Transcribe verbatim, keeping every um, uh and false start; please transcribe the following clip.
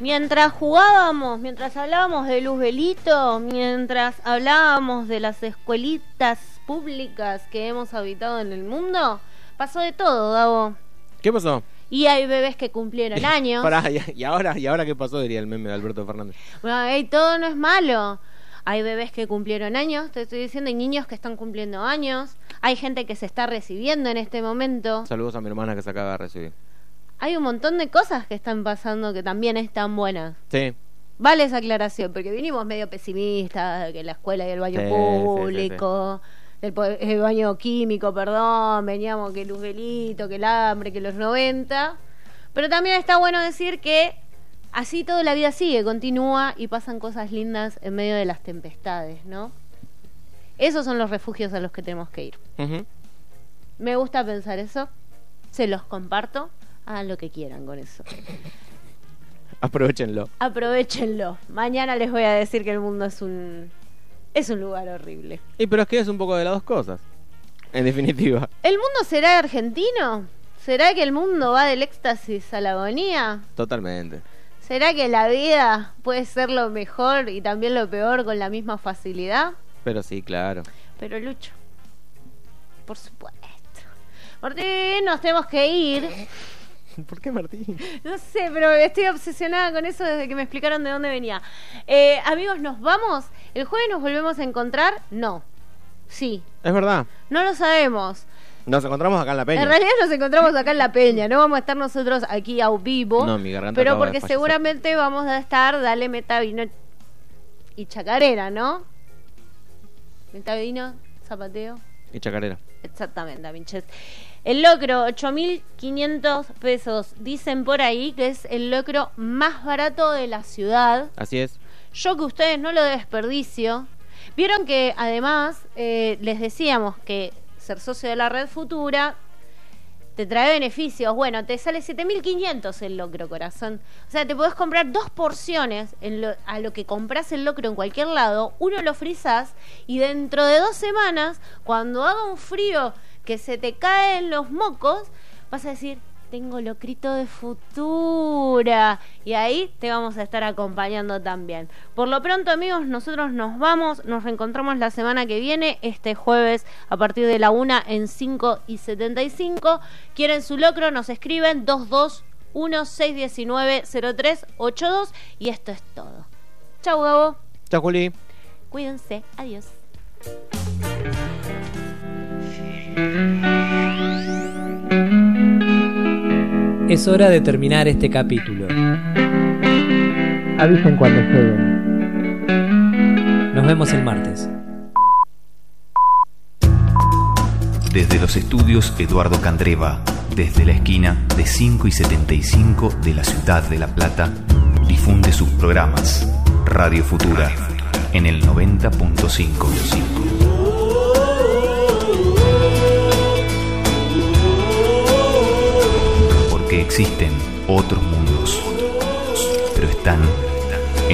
Mientras jugábamos, mientras hablábamos de Luzbelito, mientras hablábamos de las escuelitas públicas que hemos habitado en el mundo, pasó de todo, Gabo. ¿Qué pasó? Y hay bebés que cumplieron años. Pará, y, y ahora, ¿y ahora qué pasó? Diría el meme de Alberto Fernández. Bueno, hey, todo no es malo. Hay bebés que cumplieron años, te estoy diciendo, hay niños que están cumpliendo años. Hay gente que se está recibiendo en este momento. Saludos a mi hermana que se acaba de recibir. Hay un montón de cosas que están pasando que también están buenas. Sí. Vale esa aclaración, porque vinimos medio pesimistas, que la escuela y el baño sí, público, sí, sí, sí. El, el baño químico, perdón, veníamos que Luzbelito, que el hambre, que los noventa. Pero también está bueno decir que así toda la vida sigue, continúa y pasan cosas lindas en medio de las tempestades, ¿no? Esos son los refugios a los que tenemos que ir. Uh-huh. Me gusta pensar eso, se los comparto, hagan lo que quieran con eso. Aprovechenlo. Aprovechenlo. Mañana les voy a decir que el mundo es un es un lugar horrible. Y pero es que es un poco de las dos cosas, en definitiva. ¿El mundo será argentino? ¿Será que el mundo va del éxtasis a la agonía? Totalmente. ¿Será que la vida puede ser lo mejor y también lo peor con la misma facilidad? Pero sí, claro. Pero Lucho, por supuesto. Martín, nos tenemos que ir. ¿Por qué Martín? No sé, pero estoy obsesionada con eso desde que me explicaron de dónde venía. Eh, amigos, ¿nos vamos? ¿El jueves nos volvemos a encontrar? No. Sí. Es verdad. No lo sabemos. Nos encontramos acá en La Peña. En realidad nos encontramos acá en La Peña. No vamos a estar nosotros aquí a vivo. No, mi garganta pero acaba de porque fallecer. seguramente vamos a estar Dale Meta Vino y Chacarera, ¿no? Meta Vino, zapateo y chacarera. Exactamente, pinches. El locro, ocho mil quinientos pesos. Dicen por ahí que es el locro más barato de la ciudad. Así es. Yo que ustedes no lo desperdicio. Vieron que además eh, les decíamos que ser socio de la Red Futura te trae beneficios. Bueno, te sale siete mil quinientos el locro, corazón. O sea, te podés comprar dos porciones en lo, a lo que compras el locro en cualquier lado. Uno lo frizás y dentro de dos semanas, cuando haga un frío que se te caen los mocos, vas a decir, tengo locrito de Futura. Y ahí te vamos a estar acompañando también. Por lo pronto, amigos, nosotros nos vamos. Nos reencontramos la semana que viene, este jueves, a partir de la una en cinco y setenta y cinco. ¿Quieren su locro? Nos escriben dos dos uno seis uno nueve cero tres ocho dos. Y esto es todo. Chau, Gabo. Chau, Juli. Cuídense. Adiós. Es hora de terminar este capítulo. Avisen cuando lleguen. Nos vemos el martes. Desde los estudios Eduardo Candreva, desde la esquina de cinco y setenta y cinco de la ciudad de La Plata, difunde sus programas Radio Futura en el noventa punto cinco. Porque existen otros mundos, pero están